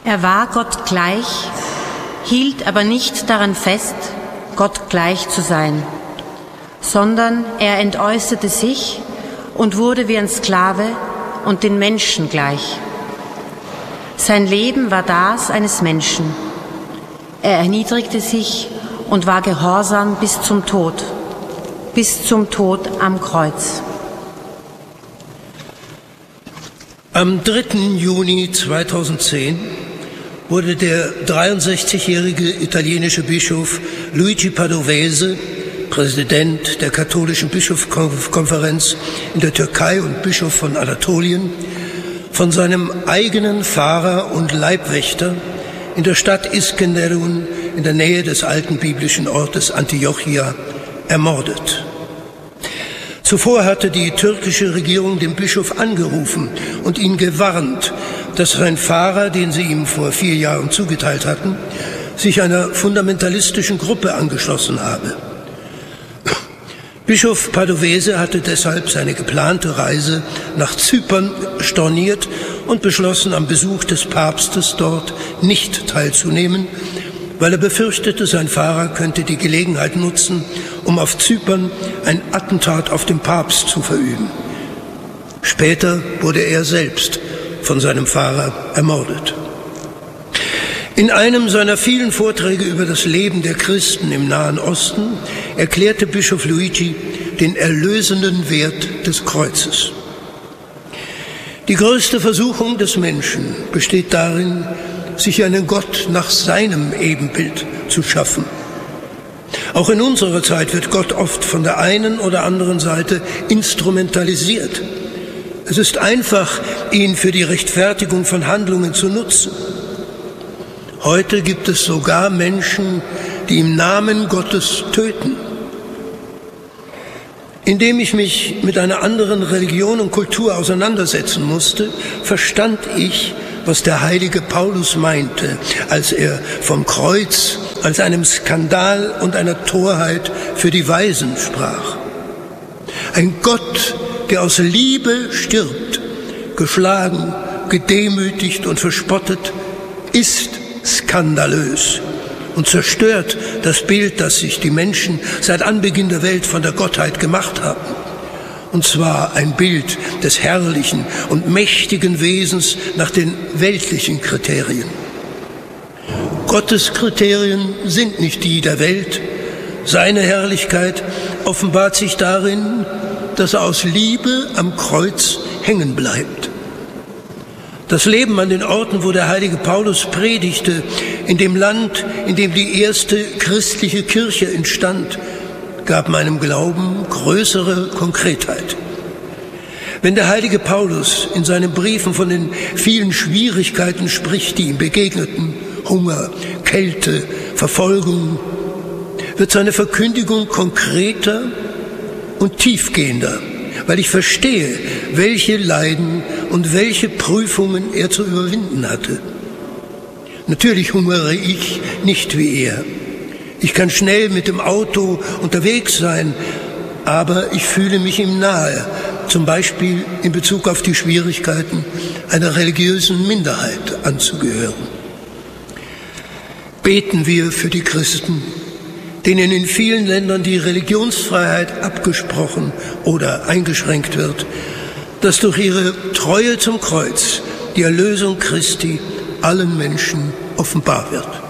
Er war Gott gleich, hielt aber nicht daran fest, Gott gleich zu sein, sondern er entäußerte sich und wurde wie ein Sklave und den Menschen gleich. Sein Leben war das eines Menschen. Er erniedrigte sich und war gehorsam bis zum Tod am Kreuz. Am 3. Juni 2010 wurde der 63-jährige italienische Bischof Luigi Padovese, Präsident der katholischen Bischofskonferenz in der Türkei und Bischof von Anatolien, von seinem eigenen Pfarrer und Leibwächter in der Stadt Iskenderun in der Nähe des alten biblischen Ortes Antiochia ermordet. Zuvor hatte die türkische Regierung den Bischof angerufen und ihn gewarnt, dass sein Pfarrer, den sie ihm vor 4 Jahren zugeteilt hatten, sich einer fundamentalistischen Gruppe angeschlossen habe. Bischof Padovese hatte deshalb seine geplante Reise nach Zypern storniert und beschlossen, am Besuch des Papstes dort nicht teilzunehmen, weil er befürchtete, sein Pfarrer könnte die Gelegenheit nutzen, um auf Zypern ein Attentat auf den Papst zu verüben. Später wurde er selbst von seinem Pfarrer ermordet. In einem seiner vielen Vorträge über das Leben der Christen im Nahen Osten erklärte Bischof Luigi den erlösenden Wert des Kreuzes. Die größte Versuchung des Menschen besteht darin, sich einen Gott nach seinem Ebenbild zu schaffen. Auch in unserer Zeit wird Gott oft von der einen oder anderen Seite instrumentalisiert. Es ist einfach, ihn für die Rechtfertigung von Handlungen zu nutzen. Heute gibt es sogar Menschen, die im Namen Gottes töten. Indem ich mich mit einer anderen Religion und Kultur auseinandersetzen musste, verstand ich, was der heilige Paulus meinte, als er vom Kreuz als einem Skandal und einer Torheit für die Weisen sprach. Ein Gott, der aus Liebe stirbt, geschlagen, gedemütigt und verspottet, ist skandalös und zerstört das Bild, das sich die Menschen seit Anbeginn der Welt von der Gottheit gemacht haben. Und zwar ein Bild des herrlichen und mächtigen Wesens nach den weltlichen Kriterien. Gottes Kriterien sind nicht die der Welt. Seine Herrlichkeit offenbart sich darin, dass er aus Liebe am Kreuz hängen bleibt. Das Leben an den Orten, wo der heilige Paulus predigte, in dem Land, in dem die erste christliche Kirche entstand, gab meinem Glauben größere Konkretheit. Wenn der heilige Paulus in seinen Briefen von den vielen Schwierigkeiten spricht, die ihm begegneten, Hunger, Kälte, Verfolgung, wird seine Verkündigung konkreter und tiefgehender, weil ich verstehe, welche Leiden und welche Prüfungen er zu überwinden hatte. Natürlich hungere ich nicht wie er. Ich kann schnell mit dem Auto unterwegs sein, aber ich fühle mich ihm nahe, zum Beispiel in Bezug auf die Schwierigkeiten, einer religiösen Minderheit anzugehören. Beten wir für die Christen, denen in vielen Ländern die Religionsfreiheit abgesprochen oder eingeschränkt wird, dass durch ihre Treue zum Kreuz die Erlösung Christi allen Menschen offenbar wird.